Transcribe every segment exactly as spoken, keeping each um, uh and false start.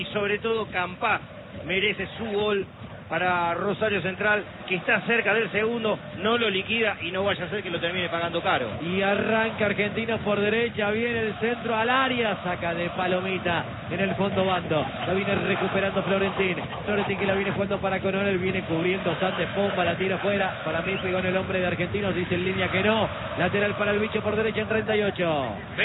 Y sobre todo Campás merece su gol para Rosario Central, que está cerca del segundo, no lo liquida y no vaya a ser que lo termine pagando caro. Y arranca Argentinos por derecha, viene el centro al área, saca de palomita en el fondo bando, la viene recuperando Florentín, Florentín que la viene jugando para Coronel, viene cubriendo Santos, pompa, la tira fuera, para mí pegó en el hombre de Argentinos, dice en línea que no, lateral para el bicho por derecha en treinta y ocho.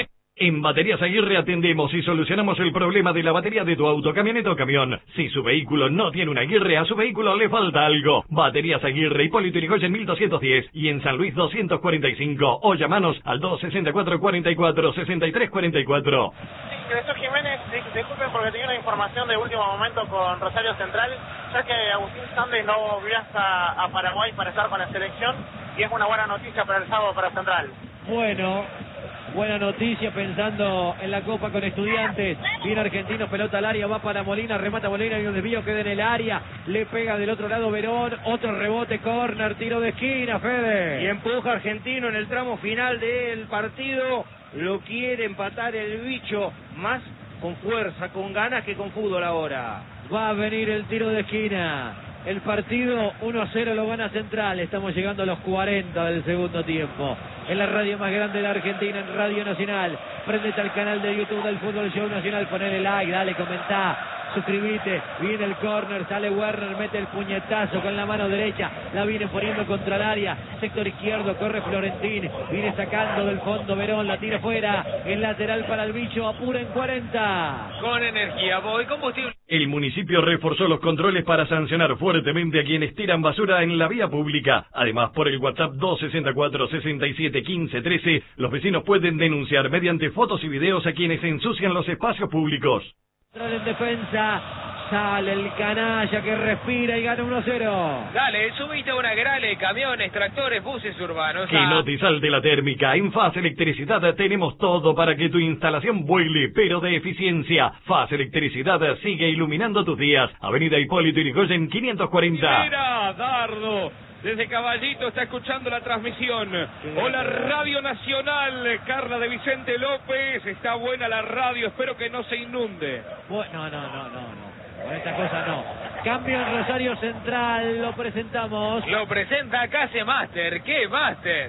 En Baterías Aguirre atendemos y solucionamos el problema de la batería de tu auto, camioneta o camión. Si su vehículo no tiene una Aguirre, a su vehículo le falta algo. Baterías Aguirre, Hipólito Yrigoyen mil doscientos diez y en San Luis doscientos cuarenta y cinco. O llamanos al dos sesenta y cuatro, cuarenta y cuatro, sesenta y tres cuarenta y cuatro. Sí, Jesús Jiménez, disculpen porque tenía una información de último momento con Rosario Central, ya que Agustín Sandes no viaja a Paraguay para estar con la selección y es una buena noticia para el sábado para Central. Bueno, buena noticia pensando en la Copa con Estudiantes. Viene Argentinos, pelota al área, va para Molina, remata Molina, y un desvío, queda en el área, le pega del otro lado Verón, otro rebote, córner, tiro de esquina, Fede. Y empuja Argentino en el tramo final del partido, lo quiere empatar el bicho, más con fuerza, con ganas que con fútbol ahora. Va a venir el tiro de esquina. El partido uno a cero lo gana Central. Estamos llegando a los cuarenta del segundo tiempo. En la radio más grande de la Argentina, en Radio Nacional. Prendete al canal de YouTube del Fútbol Show Nacional. Ponele like, dale, comentá, suscribite. Viene el córner, sale Werner, mete el puñetazo con la mano derecha. La viene poniendo contra el área. Sector izquierdo, corre Florentín. Viene sacando del fondo Verón, la tira fuera. El lateral para el bicho, apura en cuarenta. Con energía, voy, combustible. El municipio reforzó los controles para sancionar fuertemente a quienes tiran basura en la vía pública. Además, por el WhatsApp dos sesenta y cuatro, sesenta y siete, quince, trece, los vecinos pueden denunciar mediante fotos y videos a quienes ensucian los espacios públicos. En defensa, sale el canalla que respira y gana uno a cero. Dale, subite a una grale, camiones, tractores, buses urbanos. Que no te salte la térmica. En Faz Electricidad tenemos todo para que tu instalación vuele, pero de eficiencia. Faz Electricidad sigue iluminando tus días. Avenida Hipólito Yrigoyen quinientos cuarenta. Mira, Dardo, desde Caballito está escuchando la transmisión. Hola, Radio Nacional, Carla de Vicente López. Está buena la radio, espero que no se inunde. Bueno, no, no, no, no. Con esta cosa no. Cambio en Rosario Central, lo presentamos. Lo presenta Case Master. ¿Qué Master?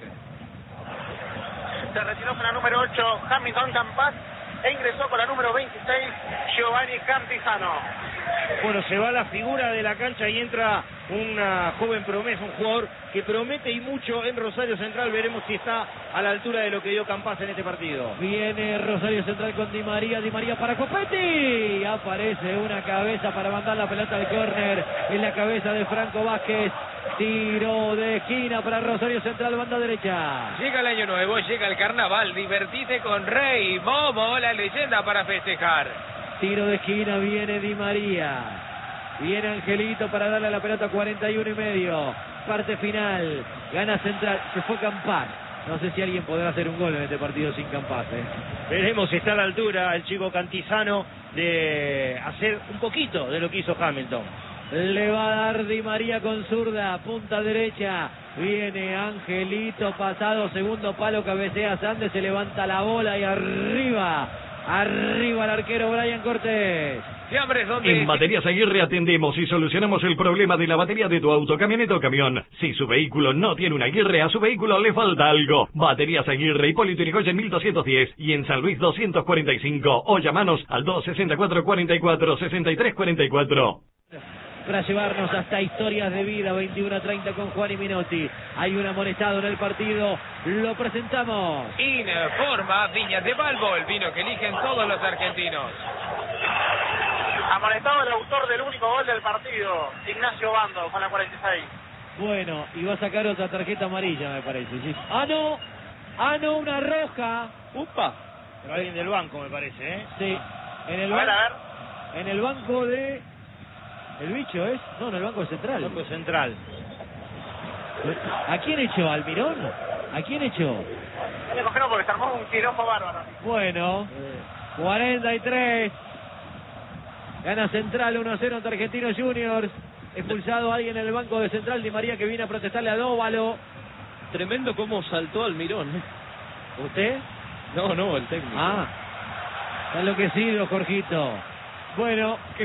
Se retiró con la número ocho, Hamilton Campás, e ingresó con la número veintiséis, Giovanni Cantizano. Bueno, se va la figura de la cancha y entra una joven promesa, un jugador que promete y mucho en Rosario Central. Veremos si está a la altura de lo que dio Campás en este partido. Viene Rosario Central con Di María, Di María para Copetti. Aparece una cabeza para mandar la pelota al córner en la cabeza de Franco Vázquez. Tiro de esquina para Rosario Central, banda derecha. Llega el año nuevo, llega el carnaval, divertite con Rey Momo, la leyenda para festejar. Tiro de esquina, viene Di María. Viene Angelito para darle la pelota, cuarenta y uno y medio. Parte final, gana Central, se fue Campás. No sé si alguien podrá hacer un gol en este partido sin Campás, ¿eh? Veremos si está a la altura el chico Cantizano de hacer un poquito de lo que hizo Hamilton. Le va a dar Di María con zurda, punta derecha. Viene Angelito, pasado, segundo palo, cabecea Sandes, se levanta la bola y arriba, arriba el arquero Brian Cortés. En Baterías Aguirre atendemos y solucionamos el problema de la batería de tu auto, camioneta o camión. Si su vehículo no tiene una Aguirre, a su vehículo le falta algo. Baterías Aguirre, Hipólito Yrigoyen mil doscientos diez y en San Luis doscientos cuarenta y cinco. O llamanos al dos sesenta y cuatro, cuarenta y cuatro, sesenta y tres cuarenta y cuatro. Para llevarnos hasta historias de vida, veintiuno a treinta con Juan y Minotti. Hay un amonestado en el partido, lo presentamos. Informa Viñas de Balbo, el vino que eligen todos los argentinos. Amonestado el autor del único gol del partido, Ignacio Bando, con la cuarenta y seis. Bueno, y va a sacar otra tarjeta amarilla, me parece, ¿sí? ¡Ah, no! ¡Ah, no! Una roja. ¡Upa! Pero alguien del banco, me parece, ¿eh? Sí. En el, a ver, a ver. En el banco de... ¿El bicho es? No, en el banco central. Banco central. ¿A quién echó? ¿Almirón? ¿A quién echó? Le cogieron porque se armó un quilombo bárbaro. Bueno, cuarenta y tres. Gana Central uno a cero ante Argentinos Juniors. Expulsado alguien en el banco de Central, Di María, que viene a protestarle a Dóvalo. Tremendo cómo saltó Almirón. ¿Usted? No, no, el técnico. Ah, está enloquecido, Jorgito. Bueno, que